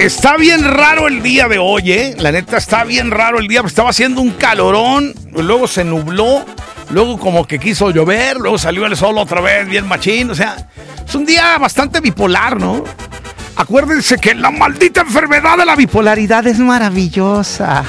Está bien raro el día de hoy, ¿eh? La neta está bien raro el día. Estaba haciendo un calorón, luego se nubló, luego como que quiso llover, luego salió el sol otra vez, bien machín. O sea, es un día bastante bipolar, ¿no? Acuérdense que la maldita enfermedad de la bipolaridad es maravillosa.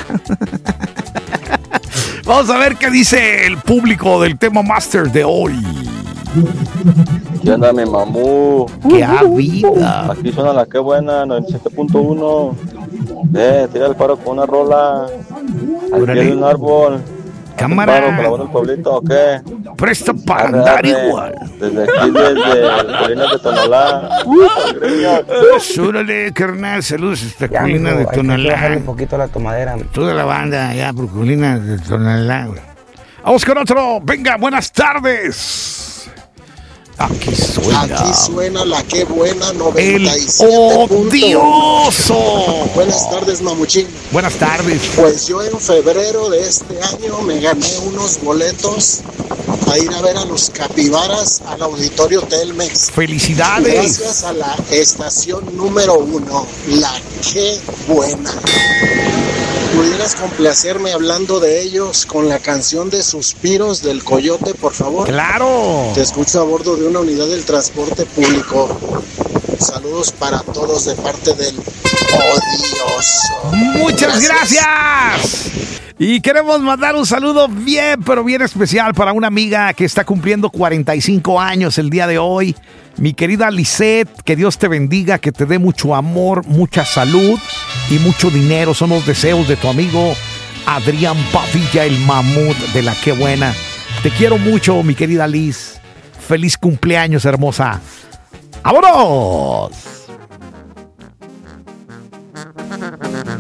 Vamos a ver qué dice el público del tema Master de hoy. ¿Qué onda, mi mamú? ¡Qué vida! Aquí suena la que buena, 97.1. Tira el paro con una rola. Al pie de un árbol. Cámara. ¿Para el pueblito o qué? Presta para andar igual. Desde aquí, desde Colinas de Tonalá. Súrale, carnal. Saludos hasta Colinas de Tonalá. Bajarle un poquito la tomadera. Toda la banda allá por Colinas de Tonalá. Vamos con otro. Venga, buenas tardes. Aquí suena la que buena, el 97. odioso. Buenas tardes, mamuchín. Buenas tardes. Pues yo en febrero de este año me gané unos boletos a ir a ver a los Capibaras al Auditorio Telmex. Felicidades. Gracias a la estación número 1, la que buena. ¿Pudieras complacerme hablando de ellos con la canción de Suspiros del Coyote, por favor? ¡Claro! Te escucho a bordo de una unidad del transporte público. Saludos para todos de parte del odioso. ¡Muchas gracias! Y queremos mandar un saludo bien, pero bien especial para una amiga que está cumpliendo 45 años el día de hoy. Mi querida Lisette, que Dios te bendiga, que te dé mucho amor, mucha salud y mucho dinero. Son los deseos de tu amigo Adrián Padilla, el mamut de la Qué Buena. Te quiero mucho, mi querida Liz. Feliz cumpleaños, hermosa. ¡Vámonos!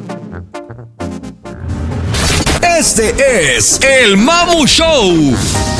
Este es el Mamu Show.